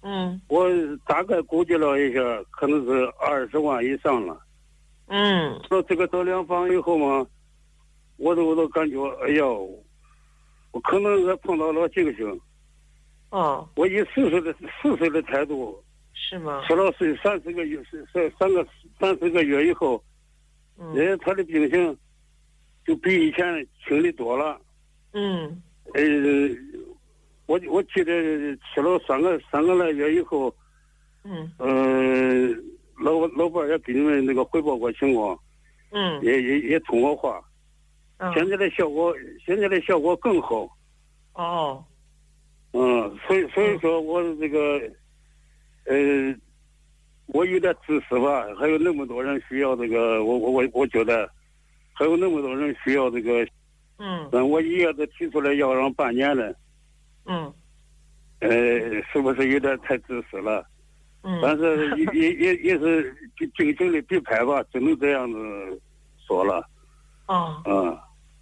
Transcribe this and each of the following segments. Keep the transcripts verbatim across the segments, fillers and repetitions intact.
嗯， 我大概估计了一下，可能是二十万以上了。 嗯， 到这个得良方以后嘛，我都我都感觉，哎呀，我可能是碰到了警醒。 哦， 我以四岁的四岁的态度， 是吗？ 吃了是三十个月，是是三个三四个月以后， 嗯， 人家他的病情就比以前轻的多了。 嗯， 呃，我我记得吃了三个三个来月以后， 嗯， 呃，老老伴也给你们那个汇报过情况， 嗯， 也也也通过话。 嗯， 现在的效果，现在的效果更好。 哦， 嗯，所以所以说我这个，呃，我有点自私吧。还有那么多人需要这个，我我我我觉得，还有那么多人需要这个。 嗯， 但我一夜子提出来要让半年了。 嗯， 呃，是不是有点太自私了？ 嗯， 但是也也也也是尽情的必拍吧，只能这样子说了。 哦， 嗯。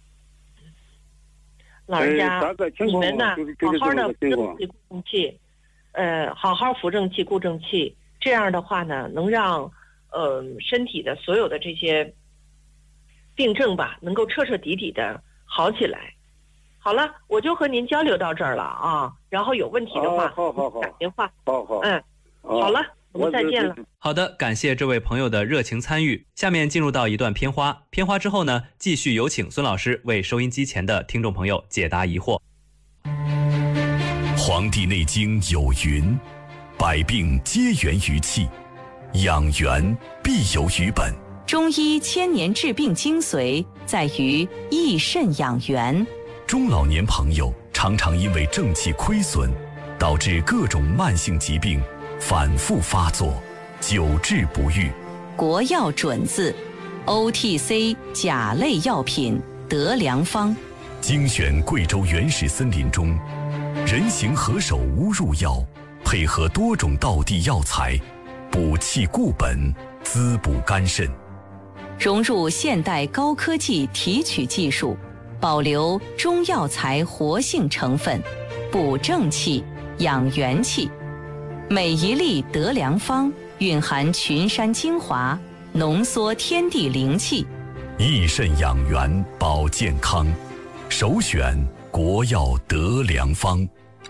老人家， 大概情况你们呢， 就是就是好好的这么个情况。 扶正气、固正气，呃，好好扶正气、固正气，这样的话呢，能让呃身体的所有的这些病症吧，能够彻彻底底的好起来。好了，我就和您交流到这儿了啊。然后有问题的话， 啊、好好好， 打电话。 好好， 嗯，好了，我们再见了。 好的，感谢这位朋友的热情参与。下面进入到一段片花，片花之后呢，继续有请孙老师为收音机前的听众朋友解答疑惑。 《黄帝内经》有云：百病皆源于气，养元必有于本。 中医千年治病精髓在于益肾养元。 中老年朋友常常因为正气亏损，导致各种慢性疾病反复发作，久治不愈。 国药准字 O T C 甲类药品得良方， 精选贵州原始森林中人形何首乌入药，配合多种道地药材，补气固本，滋补肝肾。 融入现代高科技提取技术，保留中药材活性成分，补正气，养元气。每一粒得良方蕴含群山精华，浓缩天地灵气， 益肾养元保健康，首选国药得良方。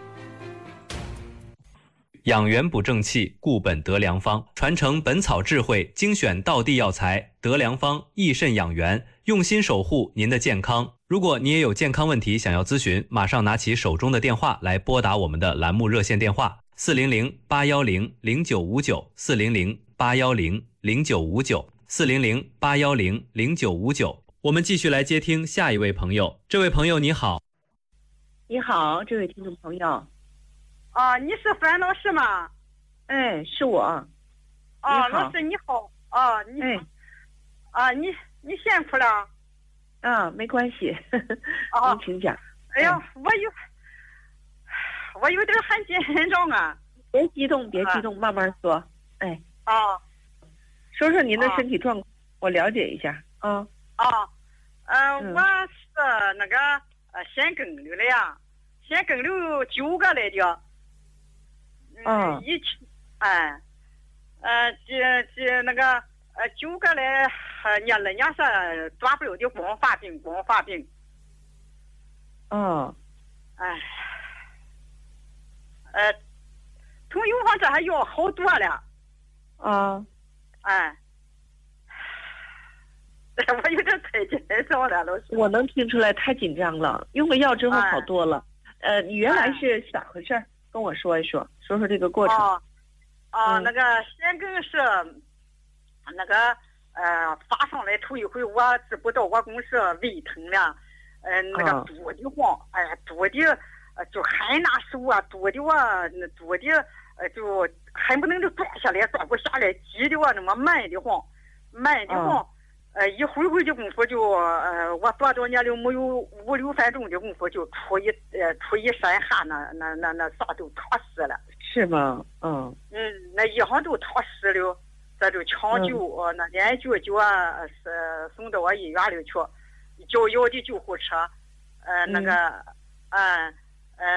养元补正气，固本得良方，传承本草智慧，精选道地药材，得良方益肾养元，用心守护您的健康。如果你也有健康问题想要咨询，马上拿起手中的电话来拨打我们的栏目热线电话四零零八幺零零九五九四零零八幺零零九五九四零零八幺零零九五九。我们继续来接听下一位朋友。这位朋友你好。 你好，这位听众朋友。 啊，你是樊老师吗？ 哎，是我。 啊，老师你好。啊，你。 哎。 啊，你你辛苦了。 啊，没关系。 啊， 您请讲。 哎呀，我有，我有点很紧张啊。 别激动，别激动，啊、慢慢说。哎。 啊。 说说您的身体状况，啊、我了解一下。啊。 啊。呃，嗯、我是那个呃腺梗瘤的呀，腺梗瘤九个来的。 嗯。 一起，哎，呃，这这那个呃九个来，呃，伢了伢是抓不了的光发病，光发病。 嗯。 哎。呃，从有方这还要好多了。 啊。 哎。我有点太紧张了，老师。 我能听出来太紧张了，用了药之后好多了。哎、呃，你原来是咋回事？哎、跟我说一说，说说这个过程。 哦，哦嗯、那个腺梗是那个呃发上来头一回，我知不道我公是胃疼了，呃那个肚的慌，哎呀肚的呃就很难受啊，肚的啊那肚的呃就恨不能就抓下来，抓不下来，急的啊那么慢的慌，慢的慌。嗯呃，一会会的功夫就，呃，我多少年了没有五六分钟的功夫就出一呃出一身汗，那那那那啥都淌湿了。 是吗？嗯。 嗯，那衣裳都淌湿了，这就抢救，嗯、呃，那连救救啊，是送到我医院里去，叫要的救护车，呃，那个，嗯、呃，